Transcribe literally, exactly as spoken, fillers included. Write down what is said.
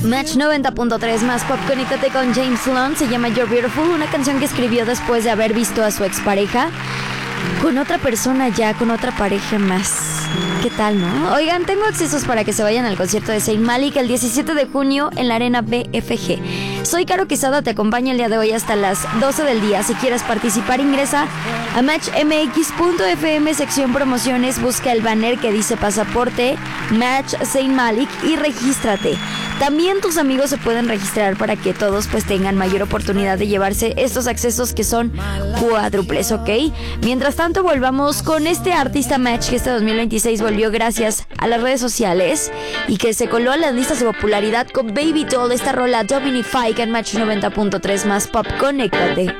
Match noventa punto tres más pop, conéctate con James Blunt, se llama You're Beautiful, una canción que escribió después de haber visto a su expareja con otra persona ya, con otra pareja más. ¿Qué tal, no? Oigan, tengo accesos para que se vayan al concierto de Zayn Malik el diecisiete de junio en la Arena B F G. Soy Caro Quesada, te acompaño el día de hoy hasta las doce del día. Si quieres participar, ingresa a match m x punto f m, sección promociones, busca el banner que dice pasaporte Match Zayn Malik y regístrate. También tus amigos se pueden registrar para que todos pues tengan mayor oportunidad de llevarse estos accesos que son cuádruples, ¿ok? Mientras tanto, volvamos con este artista Match que este dos mil veintiséis volvió gracias a las redes sociales y que se coló a las listas de popularidad con Baby Doll, esta rola Dominic Fike en Match noventa punto tres más pop, conéctate.